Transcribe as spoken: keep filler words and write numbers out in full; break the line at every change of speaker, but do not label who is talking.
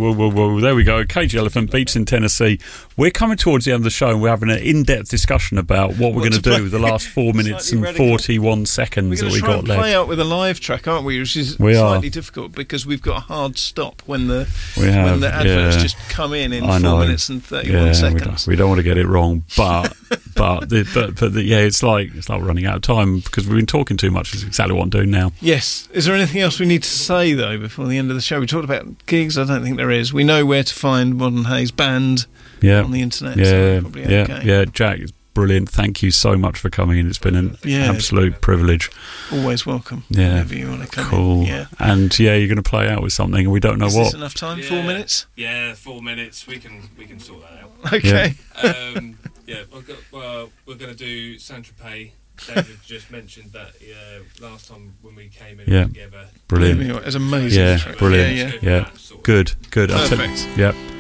well, well, well, there we go. Cage Elephant beats in Tennessee. We're coming towards the end of the show and we're having an in-depth discussion about what we're going to do with the last four minutes and forty-one seconds that we got left.
We're going to play out with a live track, aren't we? Which is
we
slightly
are.
difficult because we've got a hard stop when the
we have,
when the adverts
yeah.
just come in in
I
four
know.
minutes and thirty-one
yeah,
seconds.
We don't, we don't want to get it wrong, but but the, but, but the, yeah, it's like it's like running out of time because we've been talking too much. Is exactly what I'm doing now.
Yes. Is there anything else we need to say though before the end of the show? We talked about gigs. I don't think there is. We know where to find Modern Haze Band
yeah.
on the internet.
Yeah,
so probably
yeah,
okay.
yeah. Jack, it's brilliant. Thank you so much for coming in. It's been an
yeah,
absolute privilege.
Always welcome.
Yeah,
whenever you want to come
cool.
in. Yeah.
And yeah, you're going to play out with something, and we don't know
is
what.
This enough time?
Yeah,
Four minutes.
Yeah, four minutes. We can we can sort that out.
Okay.
Yeah, um, yeah I've got, well, we're going to do Saint-Tropez. David just mentioned that uh, last time when we came in
yeah.
together.
Brilliant.
It was amazing.
Yeah,
track.
brilliant.
Yeah, yeah.
yeah. Good, good.
Perfect.
Yeah.